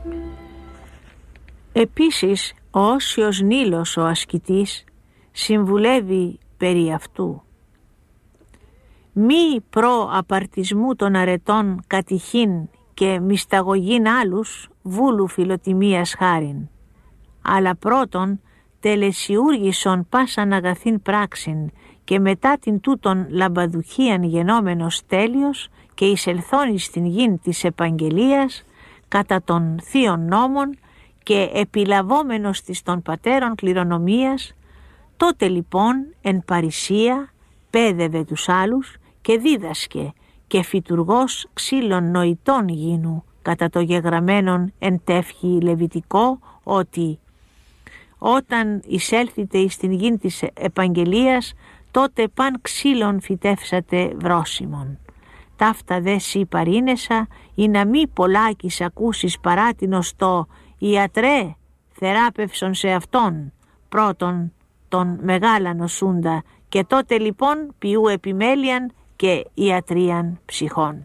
Επίσης, ο Όσιος Νείλος ο ασκητής συμβουλεύει περί αυτού. Μη προ απαρτισμού των αρετών κατηχήν και μυσταγωγήν άλλους βούλου φιλοτιμίας χάριν, αλλά πρώτον τελεσιούργησον πάσαν αγαθήν πράξην και μετά την τούτον λαμπαδουχίαν γενόμενος τέλειος και εισελθών στην γην της επαγγελίας κατά των θείων νόμων και επιλαβόμενος της των πατέρων κληρονομίας, τότε λοιπόν εν παρησία πέδευε τους άλλους και δίδασκε και φυτουργός ξύλων νοητών γίνου κατά το γεγραμμένον εν τεύχη λεβιτικό ότι όταν εισέλθετε εις την γην της επαγγελίας τότε παν ξύλων φυτεύσατε βρόσιμον. Ταύτα δε σοι παρήνεσα ή να μη πολλάκις ακούσεις παράτηνος το «Ιατρέ, θεράπευσον σε αυτόν» πρώτον τον μεγάλα νοσούντα και τότε λοιπόν ποιού επιμέλειαν και ιατρίαν ψυχών.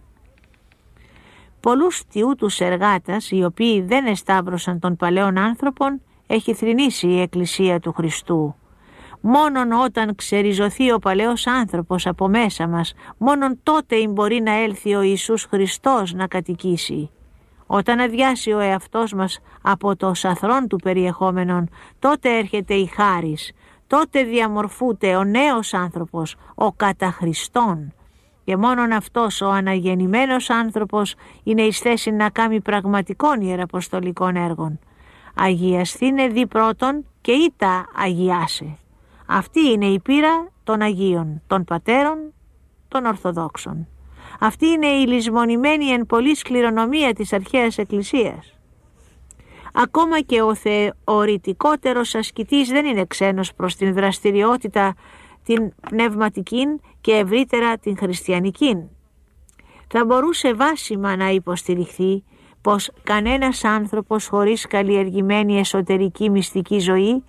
Πολλούς τιούτους εργάτας οι οποίοι δεν εσταύρωσαν των παλαιών άνθρωπων έχει θρηνήσει η Εκκλησία του Χριστού. Μόνον όταν ξεριζωθεί ο παλαιός άνθρωπος από μέσα μας, μόνον τότε μπορεί να έλθει ο Ιησούς Χριστός να κατοικήσει. Όταν αδειάσει ο εαυτός μας από το σαθρόν του περιεχόμενον, τότε έρχεται η χάρις, τότε διαμορφούται ο νέος άνθρωπος, ο κατά Χριστόν. Και μόνον αυτός ο αναγεννημένος άνθρωπος είναι εις θέση να κάνει πραγματικών ιεραποστολικών έργων. Αγιαστήνε δι πρώτον και ήτα αγιάσε. Αυτή είναι η πείρα των Αγίων, των Πατέρων, των Ορθοδόξων. Αυτή είναι η λησμονημένη εν πολλής κληρονομία της αρχαίας Εκκλησίας. Ακόμα και ο θεωρητικότερος ασκητής δεν είναι ξένος προς την δραστηριότητα την πνευματική και ευρύτερα την χριστιανική. Θα μπορούσε βάσιμα να υποστηριχθεί πως κανένας άνθρωπος χωρίς καλλιεργημένη εσωτερική μυστική ζωή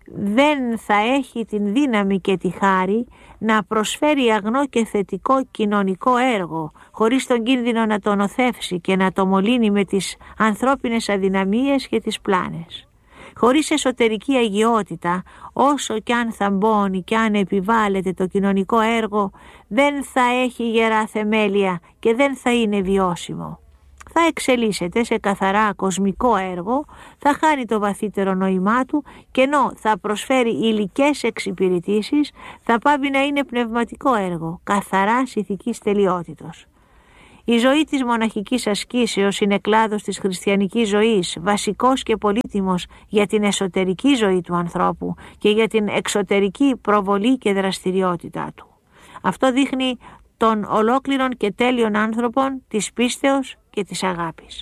δεν θα έχει την δύναμη και τη χάρη να προσφέρει αγνό και θετικό κοινωνικό έργο χωρίς τον κίνδυνο να τον οθεύσει και να το μολύνει με τις ανθρώπινες αδυναμίες και τις πλάνες. Χωρίς εσωτερική αγιότητα, όσο κι αν θαμπώνει κι αν επιβάλλεται το κοινωνικό έργο, δεν θα έχει γερά θεμέλια και δεν θα είναι βιώσιμο. Θα εξελίσσεται σε καθαρά κοσμικό έργο, θα χάνει το βαθύτερο νόημά του και ενώ θα προσφέρει υλικές εξυπηρετήσεις, θα πάβει να είναι πνευματικό έργο, καθαράς ηθικής τελειότητος. Η ζωή της μοναχικής ασκήσεως είναι κλάδος της χριστιανικής ζωής, βασικός και πολύτιμος για την εσωτερική ζωή του ανθρώπου και για την εξωτερική προβολή και δραστηριότητά του. Αυτό δείχνει των ολόκληρων και τέλειων άνθρωπων της πίστεως και της αγάπης.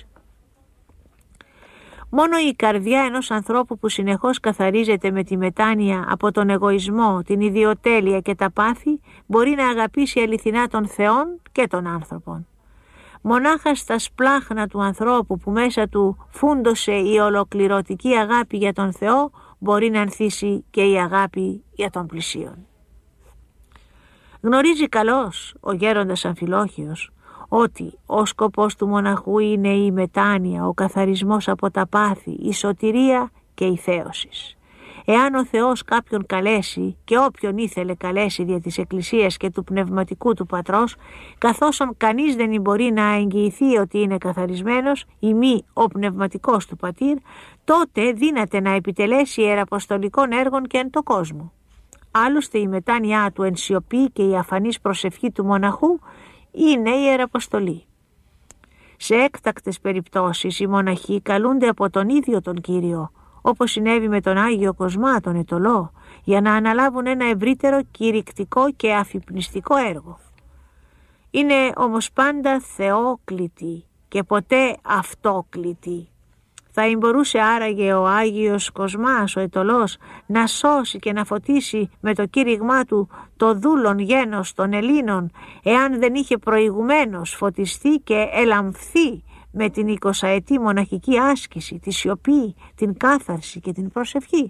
Μόνο η καρδιά ενός ανθρώπου που συνεχώς καθαρίζεται με τη μετάνοια από τον εγωισμό, την ιδιοτέλεια και τα πάθη μπορεί να αγαπήσει αληθινά τον Θεόν και τον άνθρωπον. Μονάχα στα σπλάχνα του ανθρώπου που μέσα του φούντωσε η ολοκληρωτική αγάπη για τον Θεό μπορεί να ανθίσει και η αγάπη για τον πλησίον. Γνωρίζει καλώς ο γέροντας Αμφιλόχιος ότι ο σκοπός του μοναχού είναι η μετάνοια, ο καθαρισμός από τα πάθη, η σωτηρία και η θέωσης. Εάν ο Θεός κάποιον καλέσει και όποιον ήθελε καλέσει δια της Εκκλησίας και του πνευματικού του πατρός, καθώς κανείς δεν μπορεί να εγγυηθεί ότι είναι καθαρισμένος ή μη ο πνευματικός του πατήρ, τότε δύναται να επιτελέσει ιεραποστολικών έργων και εν το κόσμο. Άλλωστε η μετάνοιά του εν σιωπή και η αφανής προσευχή του μοναχού είναι η ιεραποστολή. Σε έκτακτες περιπτώσεις οι μοναχοί καλούνται από τον ίδιο τον Κύριο, όπως συνέβη με τον Άγιο Κοσμά τον Αιτωλό, για να αναλάβουν ένα ευρύτερο κηρυκτικό και αφυπνιστικό έργο. Είναι όμως πάντα θεόκλητοι και ποτέ αυτόκλητοι. Θα μπορούσε άραγε ο Άγιος Κοσμάς, ο Αιτωλός, να σώσει και να φωτίσει με το κήρυγμά του το δούλον γένος των Ελλήνων, εάν δεν είχε προηγουμένως φωτιστεί και ελαμφθεί με την 20ετή μοναχική άσκηση, τη σιωπή, την κάθαρση και την προσευχή.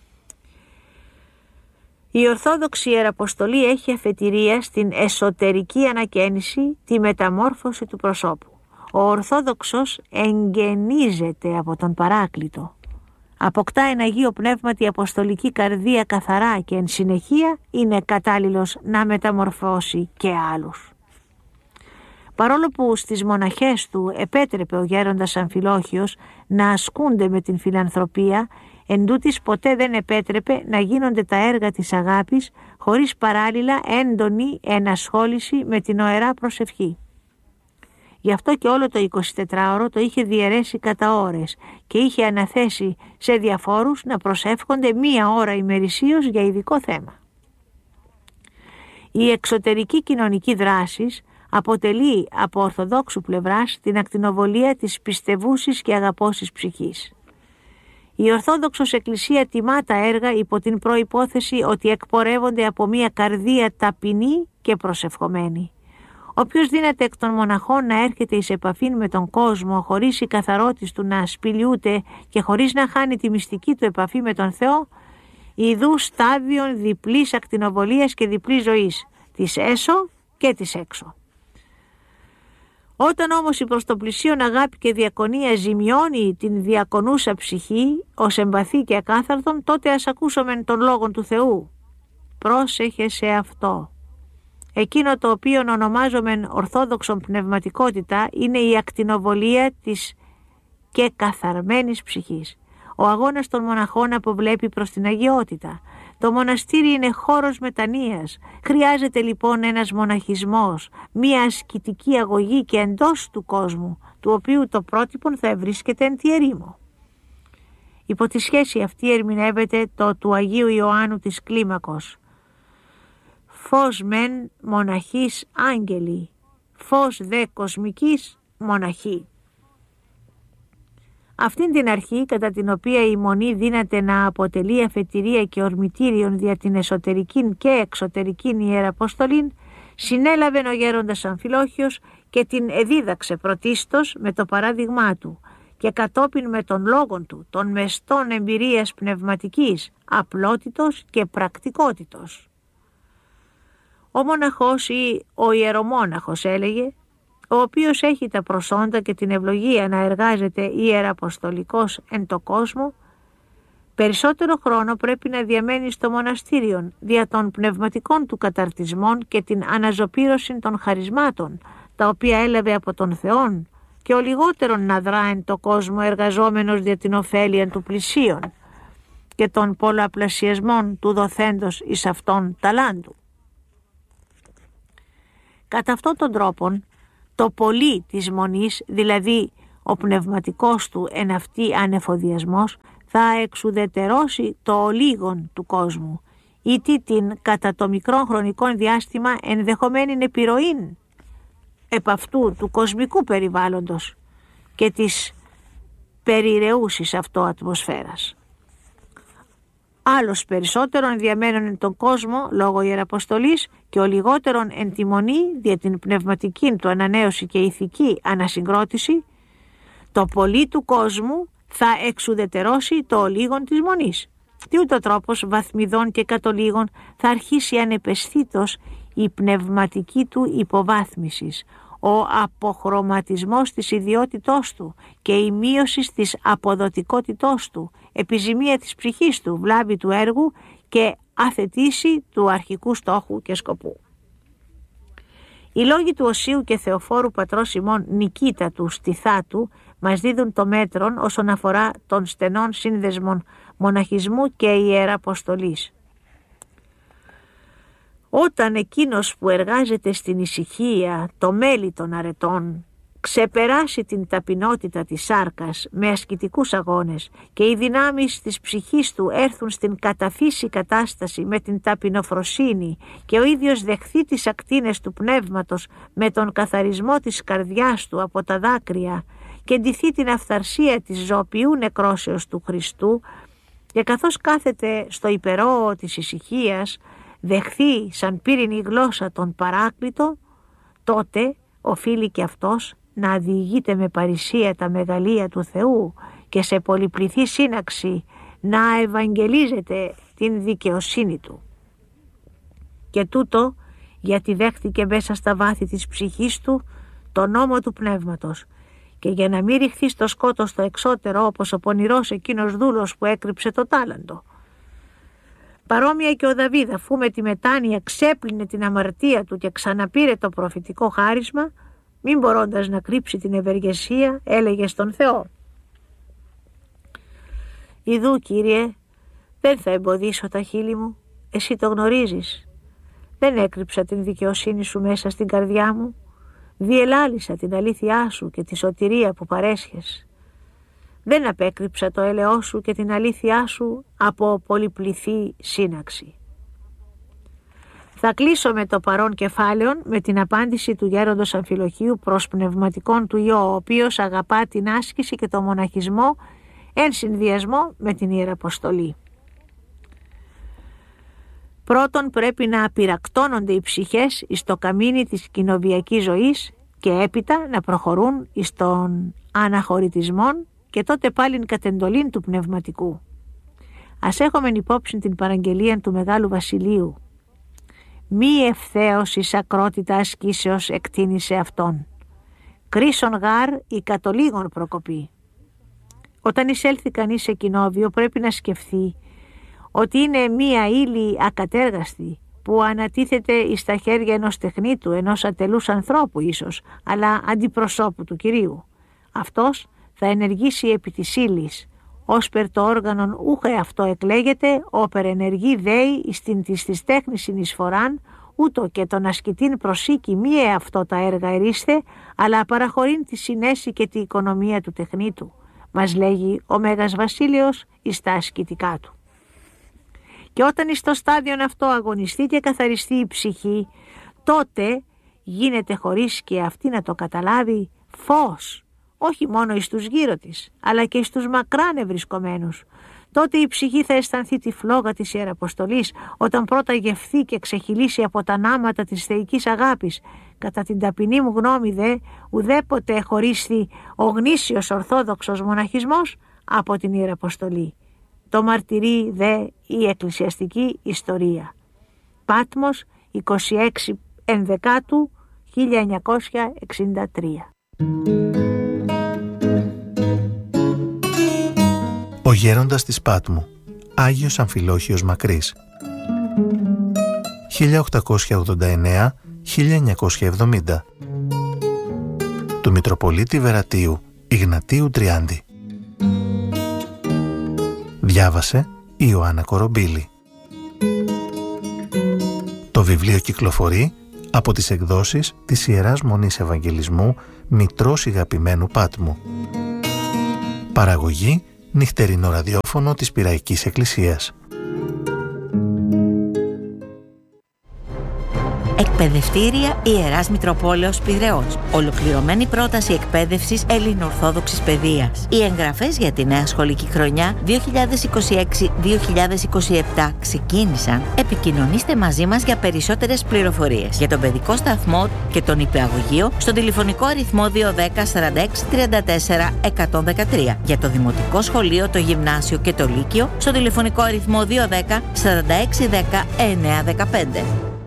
Η Ορθόδοξη Ιεραποστολή έχει αφετηρία στην εσωτερική ανακαίνιση, τη μεταμόρφωση του προσώπου. ο Ορθόδοξος εγγενίζεται από τον Παράκλητο. Αποκτά ένα Αγίο Πνεύματι αποστολική καρδία καθαρά και εν συνεχεία είναι κατάλληλος να μεταμορφώσει και άλλους. Παρόλο που στις μοναχές του επέτρεπε ο γέροντας Αμφιλόχιος να ασκούνται με την φιλανθρωπία, εντούτοις ποτέ δεν επέτρεπε να γίνονται τα έργα της αγάπης χωρίς παράλληλα έντονη ενασχόληση με την ωερά προσευχή. Γι' αυτό και όλο το 24ωρο το είχε διαιρέσει κατά ώρες και είχε αναθέσει σε διαφόρους να προσεύχονται 1 ώρα ημερησίως για ειδικό θέμα. Η εξωτερική κοινωνική δράση αποτελεί από ορθοδόξου πλευράς την ακτινοβολία της πιστευούσης και αγαπώσης ψυχής. Η Ορθόδοξος Εκκλησία τιμά τα έργα υπό την προϋπόθεση ότι εκπορεύονται από μια καρδία ταπεινή και προσευχομένη. Όποιος δύναται εκ των μοναχών να έρχεται εις επαφή με τον κόσμο χωρίς η καθαρότης του να σπηλιούται και χωρίς να χάνει τη μυστική του επαφή με τον Θεό, ιδού στάδιον διπλής ακτινοβολίας και διπλής ζωής, της έσω και της έξω. Όταν όμως η προς το πλησίον αγάπη και διακονία ζημιώνει την διακονούσα ψυχή ως εμπαθή και ακάθαρτον, τότε ας ακούσομεν τον λόγον του Θεού. Πρόσεχε σε αυτό. Εκείνο το οποίο ονομάζομεν ορθόδοξον πνευματικότητα είναι η ακτινοβολία της και καθαρμένης ψυχής. Ο αγώνας των μοναχών αποβλέπει προς την αγιότητα. Το μοναστήρι είναι χώρος μετανοίας. Χρειάζεται λοιπόν ένας μοναχισμός, μία ασκητική αγωγή και εντός του κόσμου, του οποίου το πρότυπον θα ευρίσκεται εν τη ερήμο. Υπό τη σχέση αυτή ερμηνεύεται το του Αγίου Ιωάννου της Κλίμακος. Φως μεν μοναχής άγγελοι, φως δε κοσμικής μοναχή. Αυτήν την αρχή, κατά την οποία η μονή δύναται να αποτελεί αφετηρία και ορμητήριον δια την εσωτερικήν και εξωτερικήν ιεραποστολήν, συνέλαβε ο γέροντας Αμφιλόχιος και την εδίδαξε πρωτίστως με το παράδειγμά του και κατόπιν με τον λόγον του, των μεστών εμπειρίας πνευματικής, απλότητος και πρακτικότητος. Ο μοναχός ή ο ιερομόναχος έλεγε, ο οποίος έχει τα προσόντα και την ευλογία να εργάζεται ιεραποστολικός εν το κόσμο, περισσότερο χρόνο πρέπει να διαμένει στο μοναστήριον δια των πνευματικών του καταρτισμών και την αναζωπήρωση των χαρισμάτων, τα οποία έλαβε από τον Θεόν, και ο λιγότερον να δρά εν το κόσμο εργαζόμενος δια την ωφέλεια του πλησίον και των πολλαπλασιασμών του δοθέντος εις αυτόν ταλάντου. Κατά αυτόν τον τρόπον, το πολύ της μονής, δηλαδή ο πνευματικός του εν αυτή ανεφοδιασμός, θα εξουδετερώσει το ολίγον του κόσμου, ήτι την κατά το μικρό χρονικό διάστημα ενδεχομένη επιρροήν επ' αυτού του κοσμικού περιβάλλοντος και της περιραιούσης αυτό ατμοσφαίρας. Άλλος περισσότερον διαμένων εν τον κόσμο λόγω ιεραποστολής και ο λιγότερον εν τη μονή δια την πνευματική του ανανέωση και ηθική ανασυγκρότηση, το πολύ του κόσμου θα εξουδετερώσει το ολίγον της μονής. Τι ούτω τρόπος βαθμιδών και κατολίγων θα αρχίσει ανεπαισθήτως η πνευματική του υποβάθμισης, ο αποχρωματισμός της ιδιότητός του και η μείωση της αποδοτικότητός του, επιζημία της ψυχής του, βλάβη του έργου και αθετήση του αρχικού στόχου και σκοπού. Οι λόγοι του Οσίου και Θεοφόρου πατρός ημών Νικήτα του Στιθάτου μας δίδουν το μέτρον όσον αφορά των στενών σύνδεσμων μοναχισμού και ιεραποστολής. Όταν εκείνος που εργάζεται στην ησυχία, το μέλι των αρετών, ξεπεράσει την ταπεινότητα της σάρκας με ασκητικούς αγώνες και οι δυνάμεις της ψυχής του έρθουν στην καταφύση κατάσταση με την ταπεινοφροσύνη και ο ίδιος δεχθεί τις ακτίνες του πνεύματος με τον καθαρισμό της καρδιάς του από τα δάκρυα και ντυθεί την αυθαρσία της ζωοποιού νεκρόσεως του Χριστού και καθώς κάθεται στο υπερόω της ησυχίας δεχθεί σαν πύρινη γλώσσα τον Παράκλητο, τότε οφείλει και αυτός να διηγείται με παρησία τα μεγαλεία του Θεού και σε πολυπληθή σύναξη να ευαγγελίζεται την δικαιοσύνη του. Και τούτο γιατί δέχτηκε μέσα στα βάθη της ψυχής του το νόμο του πνεύματος και για να μην ρηχθεί στο σκότος το εξώτερο όπως ο πονηρός εκείνος δούλος που έκρυψε το τάλαντο. Παρόμοια και ο Δαβίδ, αφού με τη μετάνοια ξέπλυνε την αμαρτία του και ξαναπήρε το προφητικό χάρισμα, μην μπορώντας να κρύψει την ευεργεσία, έλεγε στον Θεό: «Ιδού, Κύριε, δεν θα εμποδίσω τα χείλη μου, εσύ το γνωρίζεις. Δεν έκρυψα την δικαιοσύνη σου μέσα στην καρδιά μου, διελάλησα την αλήθειά σου και τη σωτηρία που παρέσχες. Δεν απέκρυψα το έλεό σου και την αλήθειά σου από πολυπληθή σύναξη». Θα κλείσω με το παρόν κεφάλαιο με την απάντηση του γέροντος Αμφιλοχίου προς πνευματικών του Υιό, ο οποίος αγαπά την άσκηση και το μοναχισμό εν συνδυασμό με την Ιεραποστολή. Πρώτον, πρέπει να απειρακτώνονται οι ψυχές εις το καμίνι της κοινοβιακής ζωής και έπειτα να προχωρούν εις τον αναχωρητισμόν και τότε πάλιν κατ' εντολήν του πνευματικού. Ας έχουμε υπόψη την παραγγελία του Μεγάλου Βασιλείου: «Μη ευθέως εις ακρότητα ασκήσεως εκτείνησε αυτόν, κρίσον γάρ η κατολίγων προκοπή». Όταν εισέλθει κανείς σε κοινόβιο πρέπει να σκεφτεί ότι είναι μία ύλη ακατέργαστη που ανατίθεται εις τα χέρια ενός τεχνίτου, ενός ατελούς ανθρώπου ίσως, αλλά αντιπροσώπου του Κυρίου. Αυτός θα ενεργήσει επί της ύλης, όσπερ το όργανον ούχε αυτό εκλέγεται, όπερ ενεργεί δέει εις την της τέχνης συνεισφοράν, ούτω και τον ασκητήν προσήκει μη αυτό τα έργα ερίστε, αλλά παραχωρήν τη συνέση και τη οικονομία του τεχνίτου, μας λέγει ο Μέγας Βασίλειος εις τα ασκητικά του. Και όταν εις το στάδιο αυτό αγωνιστεί και καθαριστεί η ψυχή, τότε γίνεται χωρίς και αυτή να το καταλάβει φως, όχι μόνο εις τους γύρω της, αλλά και εις τους μακράν ευρισκομένους. Τότε η ψυχή θα αισθανθεί τη φλόγα της Ιεραποστολής, όταν πρώτα γευθεί και ξεχυλήσει από τα νάματα της θεϊκής αγάπης. Κατά την ταπεινή μου γνώμη ουδέποτε χωρίστη ο γνήσιος ορθόδοξος μοναχισμός από την Ιεραποστολή. Το μαρτυρεί η εκκλησιαστική ιστορία. Πάτμος, 26 Ενδεκάτου 1963. Ο γέροντας της Πάτμου, Άγιος Αμφιλόχιος Μακρύς, 1889-1970, του Μητροπολίτη Βερατίου Ιγνατίου Τριάντη. Διάβασε η Ιωάννα Κορομπίλη. Το βιβλίο κυκλοφορεί από τις εκδόσεις της Ιεράς Μονής Ευαγγελισμού Μητρός Ηγαπημένου Πάτμου. Παραγωγή νυχτερινό ραδιόφωνο της Πειραϊκής Εκκλησίας. Εκπαιδευτήρια Ιεράς Μητροπόλεως Πειραιώς. Ολοκληρωμένη πρόταση εκπαίδευσης ελληνοορθόδοξης παιδείας. Οι εγγραφές για τη νέα σχολική χρονιά 2026-2027 ξεκίνησαν. Επικοινωνήστε μαζί μας για περισσότερες πληροφορίες για τον παιδικό σταθμό και τον υπηαγωγείο στον τηλεφωνικό αριθμό 210 46 34 113. Για το δημοτικό σχολείο, το γυμνάσιο και το λύκειο στον τηλεφωνικό αριθμό 210 46 10 915.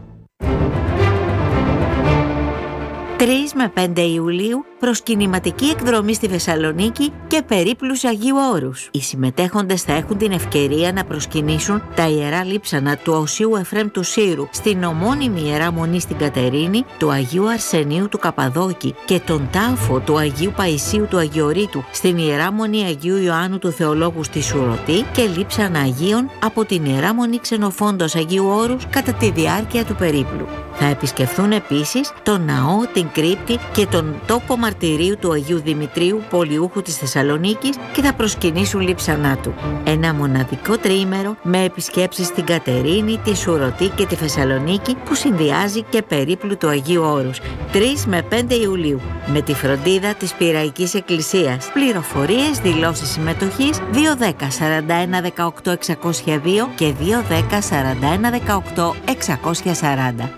3 με 5 Ιουλίου προσκυνηματική εκδρομή στη Θεσσαλονίκη και περίπλους Αγίου Όρους. Οι συμμετέχοντες θα έχουν την ευκαιρία να προσκυνήσουν τα ιερά λείψανα του Οσίου Εφραίμ του Σύρου στην ομώνυμη Ιερά Μονή στην Κατερίνη, του Αγίου Αρσενίου του Καπαδόκη και τον τάφο του Αγίου Παϊσίου του Αγιορείτου στην Ιερά Μονή Αγίου Ιωάννου του Θεολόγου στη Σουρωτή και λείψανα Αγίων από την Ιερά Μονή Ξενοφόντος Αγίου Όρους κατά τη διάρκεια του περίπλου. Θα επισκεφθούν επίσης τον ναό, την κρύπτη και τον τόπο μαρτυρίου του Αγίου Δημητρίου, πολιούχου της Θεσσαλονίκης, και θα προσκυνήσουν λείψανά του. Ένα μοναδικό τριήμερο με επισκέψεις στην Κατερίνη, τη Σουρωτή και τη Θεσσαλονίκη που συνδυάζει και περίπλου του Αγίου Όρους. 3 με 5 Ιουλίου με τη φροντίδα της Πειραϊκής Εκκλησίας. Πληροφορίες, δηλώσεις συμμετοχής 210 41 18 602 και 210 41 18 640.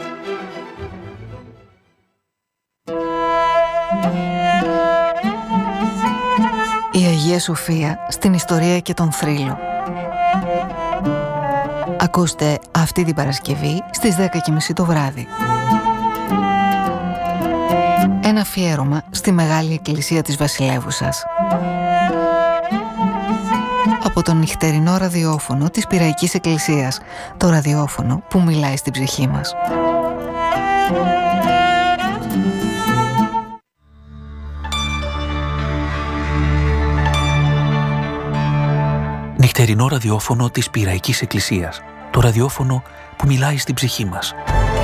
Η Αγία Σοφία στην ιστορία και τον θρύλο. Ακούστε αυτή την Παρασκευή στις 10:30 το βράδυ. Ένα αφιέρωμα στη Μεγάλη Εκκλησία της Βασιλεύουσας. Από το νυχτερινό ραδιόφωνο της Πειραϊκής Εκκλησίας, το ραδιόφωνο που μιλάει στην ψυχή μας. Νυχτερινό ραδιόφωνο της Πειραϊκής Εκκλησίας, το ραδιόφωνο που μιλάει στην ψυχή μας.